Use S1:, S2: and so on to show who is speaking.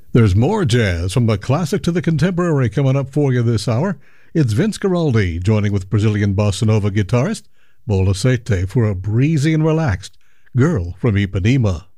S1: There's more jazz from the classic to the contemporary coming up for you this hour. It's Vince Guaraldi joining with Brazilian bossa nova guitarist Bola Sete for a breezy and relaxed Girl from Ipanema.